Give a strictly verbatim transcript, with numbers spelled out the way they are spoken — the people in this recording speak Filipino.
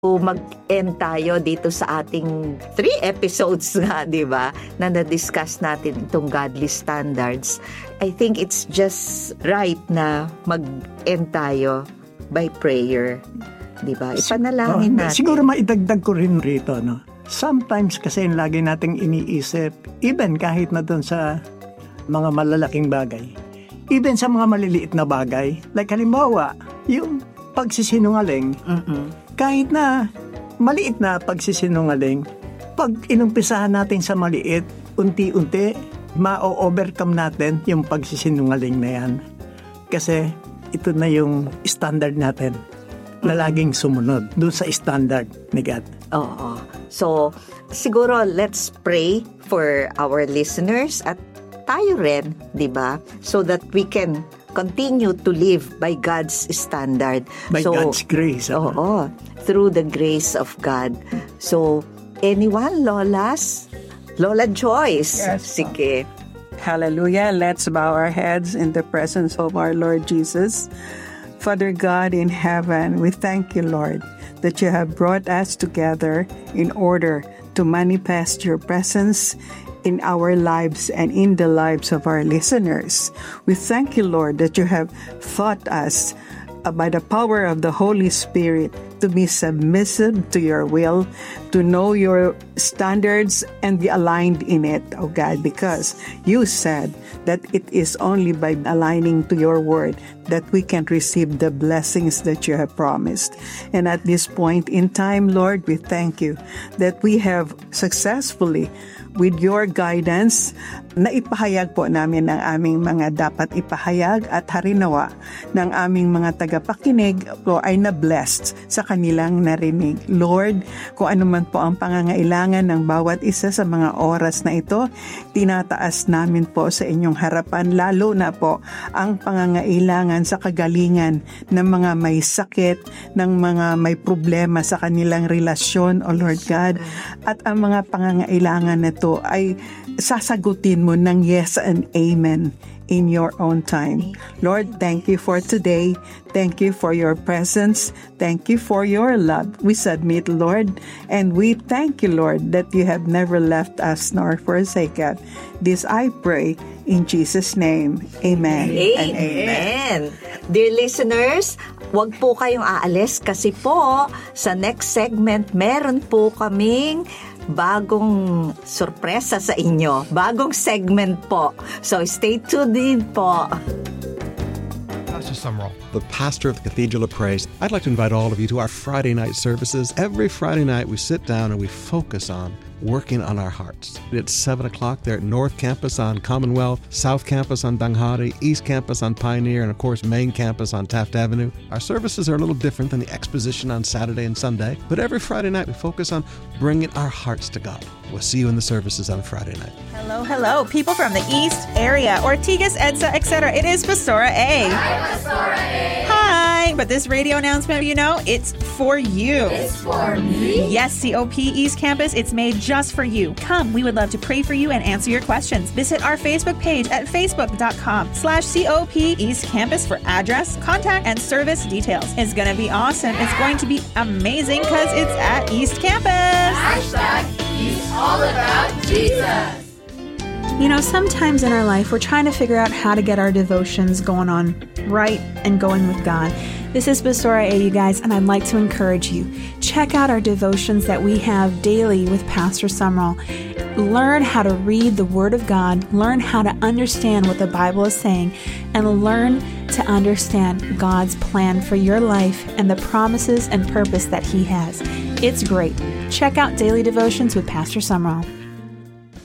mag-end tayo dito sa ating three episodes nga, di ba, na na-discuss natin itong godly standards. I think it's just right na mag-end tayo by prayer. Di ba? Ipanalangin oh, natin. Siguro maidagdag ko rin rito, no? Sometimes kasi yung lagi nating iniisip, even kahit na doon sa mga malalaking bagay, even sa mga maliliit na bagay, like halimbawa, yung pagsisinungaling, Mm-mm. kahit na maliit na pagsisinungaling, pag inumpisahan natin sa maliit, unti-unti, ma-overcome natin yung pagsisinungaling na yan. Kasi ito na yung standard natin na laging sumunod doon sa standard ni God. Oo. So, siguro let's pray for our listeners at tayo rin, di ba? So that we can continue to live by God's standard. By so, God's grace. Oo. Oh, through the grace of God. So, anyone, Lolas? Lola Joyce. Yes. Sige. Hallelujah. Let's bow our heads in the presence of our Lord Jesus. Father God in heaven, we thank you, Lord, that you have brought us together in order to manifest your presence in our lives and in the lives of our listeners. We thank you, Lord, that you have taught us uh, by the power of the Holy Spirit to be submissive to your will, to know your standards and be aligned in it, oh God, because you said that it is only by aligning to your word that we can receive the blessings that you have promised. And at this point in time, Lord, we thank you that we have successfully, with your guidance, na ipahayag po namin ang aming mga dapat ipahayag at harinawa ng aming mga tagapakinig po ay na-blessed sa kanilang narinig. Lord, kung ano man po ang pangangailangan ng bawat isa sa mga oras na ito, tinataas namin po sa inyong harapan, lalo na po ang pangangailangan sa kagalingan ng mga may sakit, ng mga may problema sa kanilang relasyon, O Lord God, at ang mga pangangailangan na ito ay sasagutin mo ng yes and amen in your own time. Lord, thank you for today. Thank you for your presence. Thank you for your love. We submit, Lord, and we thank you, Lord, that you have never left us nor forsake us. This I pray in Jesus' name. Amen. Amen. And amen. Dear listeners, wag po kayong aalis kasi po sa next segment meron po kaming bagong sorpresa sa inyo. Bagong segment po. So stay tuned din po. Pastor Sumrall, the pastor of the Cathedral of Praise. I'd like to invite all of you to our Friday night services. Every Friday night we sit down and we focus on working on our hearts. It's seven o'clock there at North Campus on Commonwealth, South Campus on Danghari, East Campus on Pioneer, and of course Main Campus on Taft Avenue. Our services are a little different than the exposition on Saturday and Sunday, but every Friday night we focus on bringing our hearts to God. We'll see you in the services on Friday night. Hello, hello, people from the East area, Ortigas, EDSA, et cetera. It is Pastora A. Hi, Pastora A. Hi, but this radio announcement, you know, it's for you. It's for me? Yes, C O P East Campus, it's made just for you. Come, we would love to pray for you and answer your questions. Visit our Facebook page at facebook.com slash COP East Campus for address, contact, and service details. It's going to be awesome. It's going to be amazing because it's at East Campus. Hashtag He's all about Jesus. You know, sometimes in our life, we're trying to figure out how to get our devotions going on right and going with God. This is Pastora A, you guys, and I'd like to encourage you. Check out our devotions that we have daily with Pastor Sumrall. Learn how to read the Word of God, learn how to understand what the Bible is saying, and learn to understand God's plan for your life and the promises and purpose that He has. It's great. Check out Daily Devotions with Pastor Sumrall.